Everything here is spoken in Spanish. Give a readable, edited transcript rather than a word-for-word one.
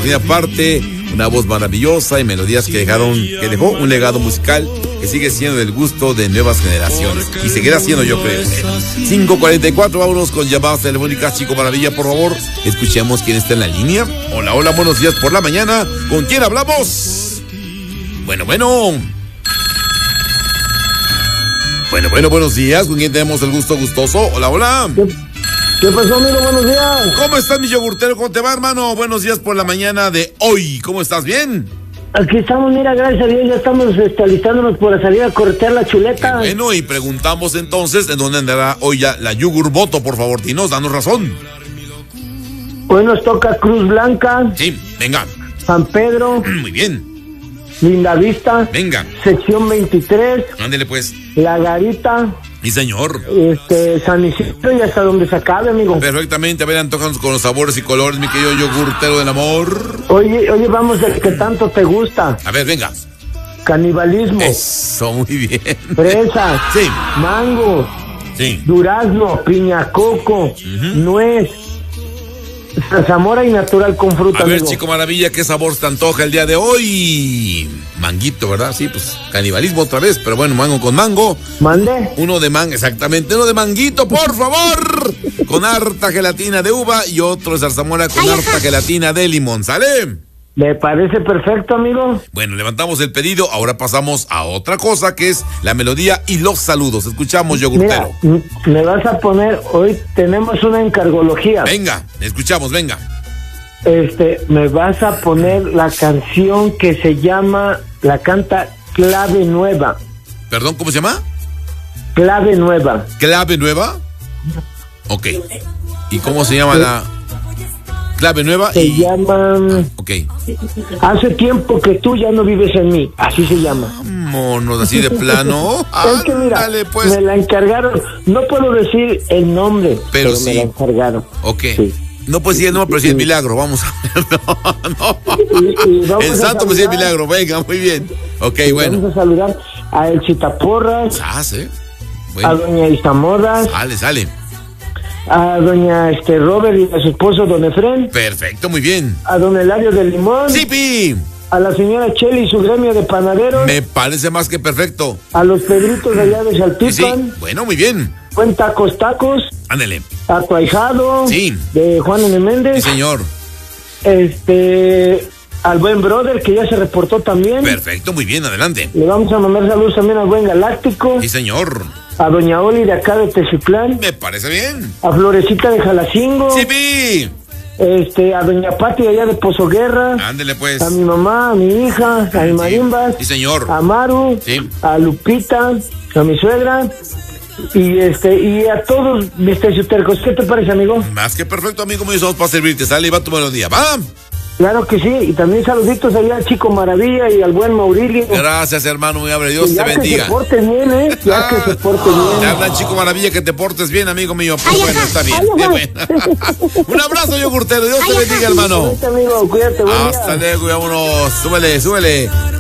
Por mi parte, una voz maravillosa y melodías que dejó un legado musical que sigue siendo del gusto de nuevas generaciones. Y seguirá siendo, yo creo. 5:44, vámonos con llamadas telefónicas. Chico Maravilla, por favor, escuchemos quién está en la línea. Hola, hola, buenos días por la mañana. ¿Con quién hablamos? Bueno, buenos días. ¿Con quién tenemos el gusto gustoso? Hola, hola. ¿Qué pasó, amigo? Buenos días. ¿Cómo estás, mi yogurtero? ¿Cómo te va, hermano? Buenos días por la mañana de hoy. ¿Cómo estás? ¿Bien? Aquí estamos, mira, gracias a Dios, ya estamos alistándonos por salir a corretear la chuleta. Bueno, y preguntamos entonces, ¿en dónde andará hoy ya la Yogurboto? Por favor, dinos, danos razón. Hoy nos toca Cruz Blanca. Sí, venga. San Pedro. Muy bien. Lindavista. Venga. Sección 23. Ándele, pues. La Garita. Sí, señor. San Isidro y hasta donde se acabe, amigo. Perfectamente, a ver, antójanos con los sabores y colores, mi querido yogurtero del amor. Oye, vamos del que tanto te gusta. A ver, venga. Canibalismo. Eso, muy bien. Fresas. Sí. Mango. Sí. Durazno, piña coco, nuez. Zarzamora y natural con fruta. A ver, amigo. Chico Maravilla, ¿qué sabor te antoja el día de hoy? Manguito, ¿verdad? Sí, pues canibalismo otra vez, pero bueno, mango con mango. ¿Mande? Uno de mango, exactamente, uno de manguito, por favor. Con harta gelatina de uva y otro de zarzamora con harta gelatina de limón, ¿sale? Me parece perfecto, amigo. Bueno, levantamos el pedido, ahora pasamos a otra cosa que es la melodía y los saludos. Escuchamos, yogurtero. Mira, me vas a poner, hoy tenemos una encargología. Venga, escuchamos, venga. Me vas a poner la canción que se llama, la canta Clave Nueva. Perdón, ¿cómo se llama? Clave Nueva. ¿Clave Nueva? Ok. ¿Y cómo se llama la Clave Nueva? Se llama... Ok. Hace tiempo que tú ya no vives en mí. Así se llama. Vámonos, así de plano. Es que mira, Dale, pues. me la encargaron. No puedo decir el nombre, pero sí. me la encargaron. Ok. Sí. No puedes decir el nombre, pero sí es milagro. Vamos a ver. No. Y vamos El santo me dice milagro. Venga, muy bien. Ok, bueno. Vamos a saludar a El Chitaporras. Bueno. A doña Istamodas. Sale. A doña Robert y a su esposo don Efrén. Perfecto, muy bien. A don Eladio del Limón. ¡Sipi! A la señora Cheli y su gremio de panaderos. Me parece más que perfecto. A los Pedritos de allá de Saltipan. Sí, bueno, muy bien. Buen Tacos. Ándele. A tu ahijado. Sí. De Juan N. Méndez. Sí, señor. Al buen brother que ya se reportó también. Perfecto, muy bien, adelante. Le vamos a mandar saludos también al buen Galáctico. Sí, señor. A doña Oli de acá de Teciutlán. Me parece bien. A Florecita de Jalacingo. ¡Sipi! A doña Pati de allá de Pozoguerra. Ándele, pues. A mi mamá, a mi hija, a mi marimbas. Sí, señor. A Maru. Sí. A Lupita, a mi suegra. Y a todos mis teciutercos. ¿Qué te parece, amigo? Más que perfecto, amigo mío, somos para servirte. Sale y va tu melodía. ¡Va! Claro que sí, y también saluditos allá al Chico Maravilla y al buen Maurilio. Gracias, hermano, muy amable. Dios te bendiga. Que se porte bien, Ya que se porte bien. Te hablan, Chico Maravilla, que te portes bien, amigo mío. Pues bueno, está bien. Un abrazo, yogurtero. Dios te bendiga, hermano. Cuídate, amigo, cuídate, Hasta luego, vámonos. Súbele.